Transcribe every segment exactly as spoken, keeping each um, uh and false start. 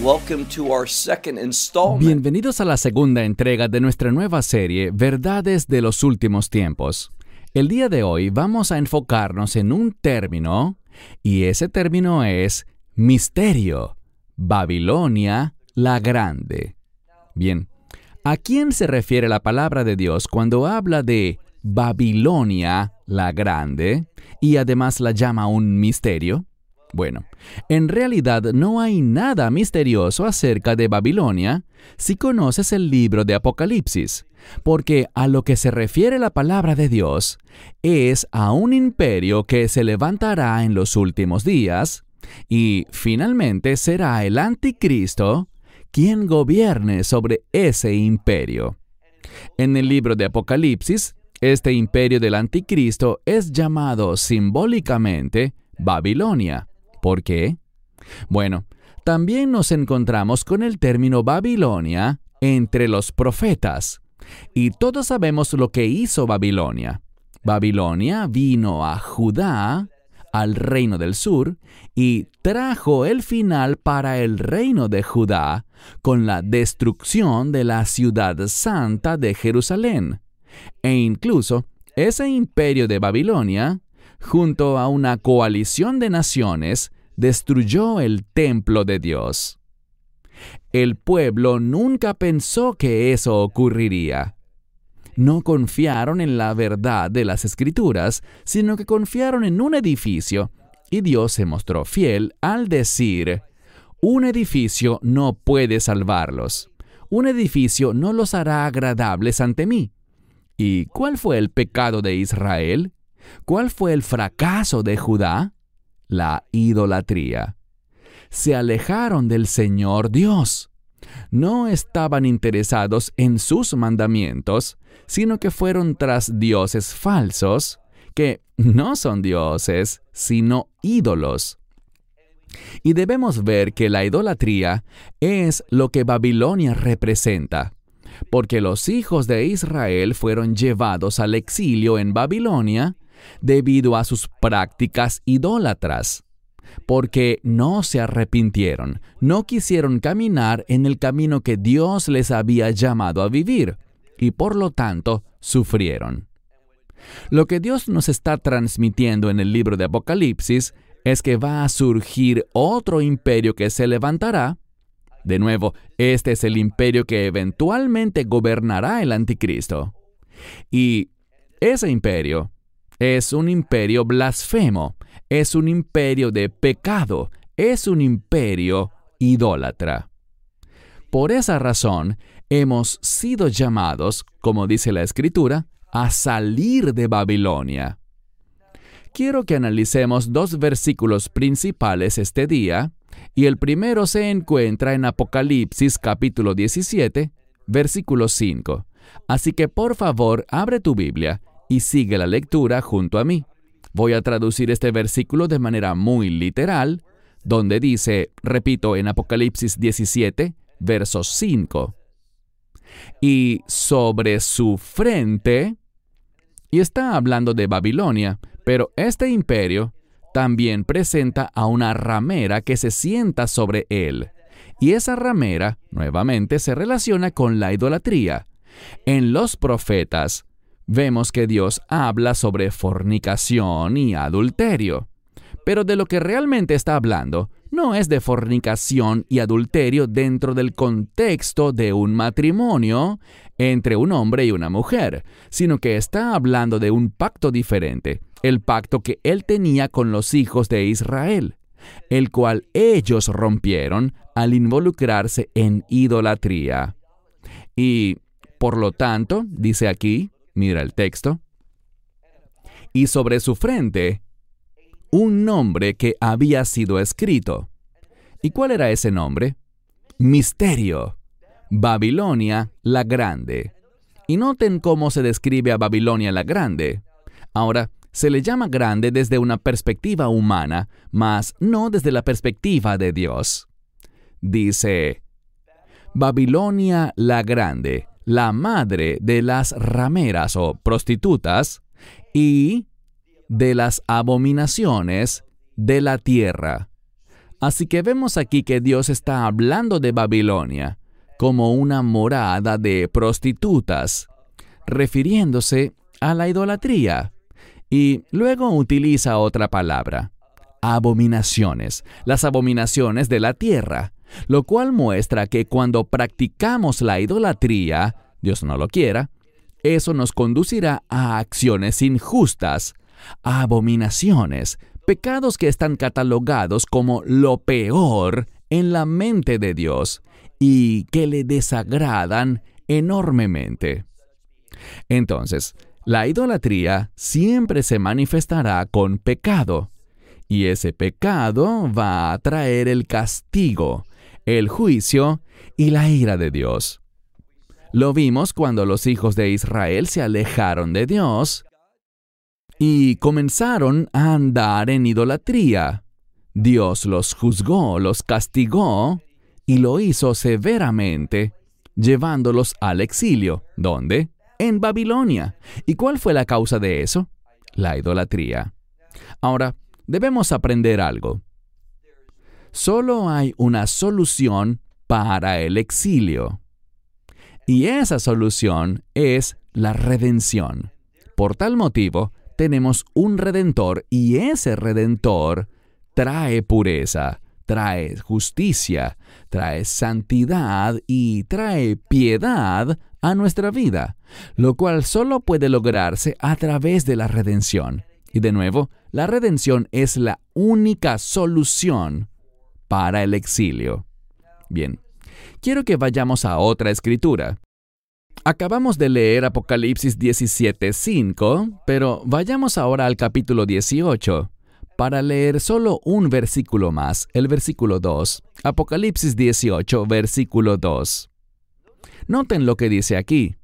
Welcome to our second installment. Bienvenidos a la segunda entrega de nuestra nueva serie, Verdades de los Últimos Tiempos. El día de hoy vamos a enfocarnos en un término, y ese término es misterio, Babilonia la Grande. Bien, ¿a quién se refiere la palabra de Dios cuando habla de Babilonia la Grande y además la llama un misterio? Bueno, en realidad no hay nada misterioso acerca de Babilonia si conoces el libro de Apocalipsis, porque a lo que se refiere la palabra de Dios es a un imperio que se levantará en los últimos días y finalmente será el anticristo quien gobierne sobre ese imperio. En el libro de Apocalipsis, este imperio del anticristo es llamado simbólicamente Babilonia. ¿Por qué? Bueno, también nos encontramos con el término Babilonia entre los profetas. Y todos sabemos lo que hizo Babilonia. Babilonia vino a Judá, al reino del sur, y trajo el final para el reino de Judá con la destrucción de la ciudad santa de Jerusalén. E incluso ese imperio de Babilonia, junto a una coalición de naciones, destruyó el templo de Dios. El pueblo nunca pensó que eso ocurriría. No confiaron en la verdad de las Escrituras, sino que confiaron en un edificio, y Dios se mostró fiel al decir, un edificio no puede salvarlos. Un edificio no los hará agradables ante mí. ¿Y cuál fue el pecado de Israel? ¿Cuál fue el fracaso de Judá? La idolatría. Se alejaron del Señor Dios. No estaban interesados en sus mandamientos, sino que fueron tras dioses falsos, que no son dioses, sino ídolos. Y debemos ver que la idolatría es lo que Babilonia representa, porque los hijos de Israel fueron llevados al exilio en Babilonia debido a sus prácticas idólatras, porque no se arrepintieron, no quisieron caminar en el camino que Dios les había llamado a vivir, y por lo tanto sufrieron. Lo que Dios nos está transmitiendo en el libro de Apocalipsis es que va a surgir otro imperio que se levantará. De nuevo, este es el imperio que eventualmente gobernará el anticristo. Y ese imperio es un imperio blasfemo, es un imperio de pecado, es un imperio idólatra. Por esa razón, hemos sido llamados, como dice la Escritura, a salir de Babilonia. Quiero que analicemos dos versículos principales este día, y el primero se encuentra en Apocalipsis capítulo diecisiete, versículo cinco. Así que por favor, abre tu Biblia y sigue la lectura junto a mí. Voy a traducir este versículo de manera muy literal, donde dice, repito, en Apocalipsis diecisiete, verso cinco. Y sobre su frente, y está hablando de Babilonia, pero este imperio también presenta a una ramera que se sienta sobre él. Y esa ramera, nuevamente, se relaciona con la idolatría. En los profetas, vemos que Dios habla sobre fornicación y adulterio. Pero de lo que realmente está hablando no es de fornicación y adulterio dentro del contexto de un matrimonio entre un hombre y una mujer, sino que está hablando de un pacto diferente, el pacto que él tenía con los hijos de Israel, el cual ellos rompieron al involucrarse en idolatría. Y, por lo tanto, dice aquí, mira el texto, y sobre su frente, un nombre que había sido escrito. ¿Y cuál era ese nombre? Misterio, Babilonia la Grande. Y noten cómo se describe a Babilonia la Grande. Ahora, se le llama grande desde una perspectiva humana, mas no desde la perspectiva de Dios. Dice, Babilonia la Grande, la madre de las rameras o prostitutas y de las abominaciones de la tierra. Así que vemos aquí que Dios está hablando de Babilonia como una morada de prostitutas, refiriéndose a la idolatría. Y luego utiliza otra palabra, abominaciones, las abominaciones de la tierra, lo cual muestra que cuando practicamos la idolatría, Dios no lo quiera, eso nos conducirá a acciones injustas, a abominaciones, pecados que están catalogados como lo peor en la mente de Dios y que le desagradan enormemente. Entonces, la idolatría siempre se manifestará con pecado, y ese pecado va a traer el castigo, el juicio y la ira de Dios. Lo vimos cuando los hijos de Israel se alejaron de Dios y comenzaron a andar en idolatría. Dios los juzgó, los castigó y lo hizo severamente, llevándolos al exilio. ¿Dónde? En Babilonia. ¿Y cuál fue la causa de eso? La idolatría. Ahora, debemos aprender algo. Solo hay una solución para el exilio. Y esa solución es la redención. Por tal motivo, tenemos un Redentor y ese Redentor trae pureza, trae justicia, trae santidad y trae piedad a nuestra vida, lo cual solo puede lograrse a través de la redención. Y de nuevo, la redención es la única solución para el exilio. Bien, quiero que vayamos a otra escritura. Acabamos de leer Apocalipsis diecisiete cinco, pero vayamos ahora al capítulo dieciocho, para leer solo un versículo más, el versículo dos. Apocalipsis dieciocho, versículo dos. Noten lo que dice aquí.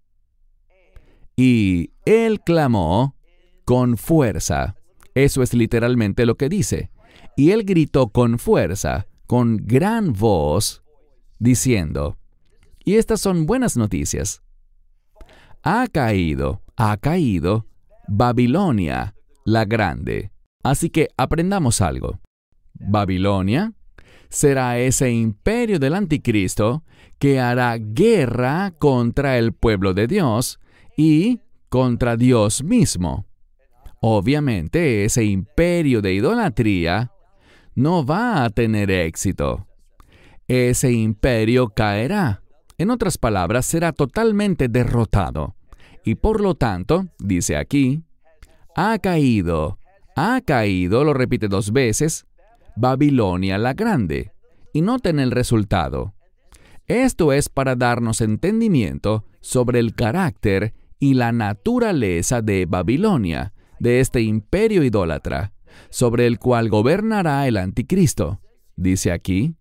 Y él clamó con fuerza. Eso es literalmente lo que dice. Y él gritó con fuerza, con gran voz, diciendo, y estas son buenas noticias. Ha caído, ha caído Babilonia la grande. Así que aprendamos algo. Babilonia será ese imperio del anticristo que hará guerra contra el pueblo de Dios y contra Dios mismo. Obviamente, ese imperio de idolatría no va a tener éxito. Ese imperio caerá. En otras palabras, será totalmente derrotado. Y por lo tanto, dice aquí, ha caído, ha caído, lo repite dos veces, Babilonia la grande. Y noten el resultado. Esto es para darnos entendimiento sobre el carácter y la naturaleza de Babilonia, de este imperio idólatra, sobre el cual gobernará el anticristo. Dice aquí,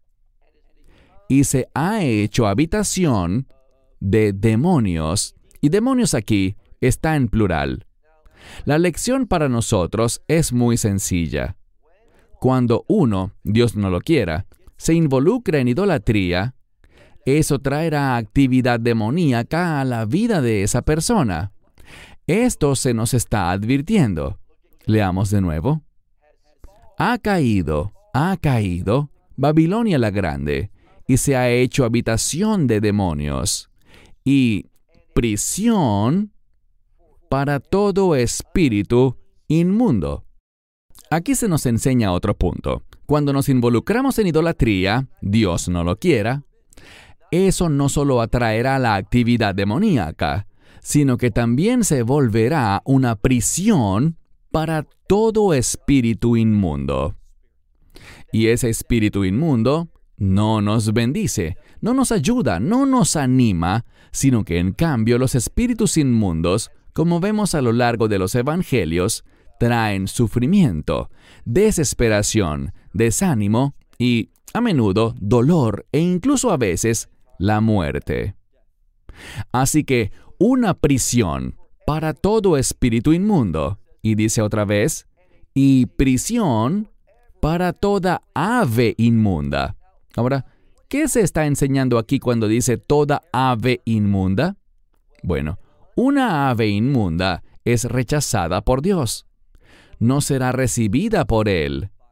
y se ha hecho habitación de demonios, y demonios aquí está en plural. La lección para nosotros es muy sencilla. Cuando uno, Dios no lo quiera, se involucra en idolatría, eso traerá actividad demoníaca a la vida de esa persona. Esto se nos está advirtiendo. Leamos de nuevo. Ha caído, ha caído Babilonia la grande, y se ha hecho habitación de demonios, y prisión para todo espíritu inmundo. Aquí se nos enseña otro punto. Cuando nos involucramos en idolatría, Dios no lo quiera, eso no solo atraerá la actividad demoníaca, sino que también se volverá una prisión para todo espíritu inmundo. Y ese espíritu inmundo no nos bendice, no nos ayuda, no nos anima, sino que en cambio los espíritus inmundos, como vemos a lo largo de los evangelios, traen sufrimiento, desesperación, desánimo y, a menudo, dolor e incluso a veces, la muerte. Así que, una prisión para todo espíritu inmundo. Y dice otra vez, y prisión para toda ave inmunda. Ahora, ¿qué se está enseñando aquí cuando dice toda ave inmunda? Bueno, una ave inmunda es rechazada por Dios. No será recibida por Él.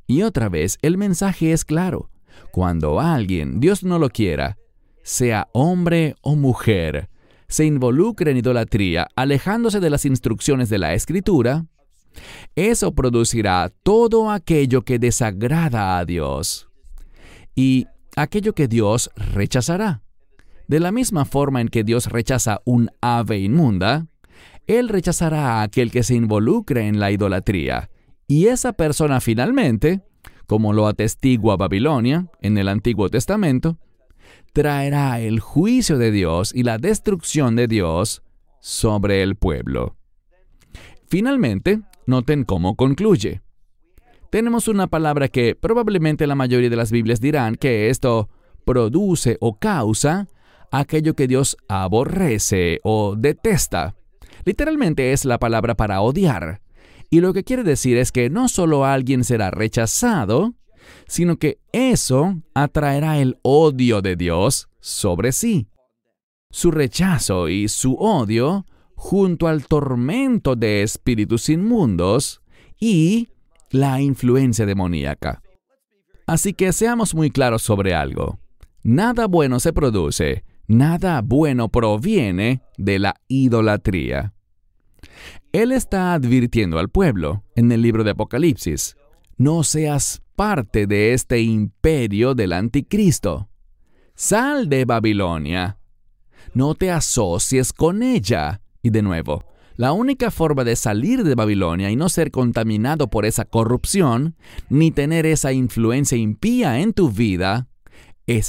Y otra vez, el mensaje es claro. Cuando alguien, Dios no lo quiera, sea hombre o mujer, se involucre en idolatría, alejándose de las instrucciones de la Escritura, eso producirá todo aquello que desagrada a Dios y aquello que Dios rechazará. De la misma forma en que Dios rechaza un ave inmunda, Él rechazará a aquel que se involucre en la idolatría. Y esa persona finalmente, como lo atestigua Babilonia en el Antiguo Testamento, traerá el juicio de Dios y la destrucción de Dios sobre el pueblo. Finalmente, noten cómo concluye. Tenemos una palabra que probablemente la mayoría de las Biblias dirán que esto produce o causa aquello que Dios aborrece o detesta. Literalmente es la palabra para odiar. Y lo que quiere decir es que no solo alguien será rechazado, sino que eso atraerá el odio de Dios sobre sí. Su rechazo y su odio junto al tormento de espíritus inmundos y la influencia demoníaca. Así que seamos muy claros sobre algo. Nada bueno se produce, nada bueno proviene de la idolatría. Él está advirtiendo al pueblo en el libro de Apocalipsis: no seas parte de este imperio del anticristo. Sal de Babilonia. No te asocies con ella. Y de nuevo, la única forma de salir de Babilonia y no ser contaminado por esa corrupción, ni tener esa influencia impía en tu vida,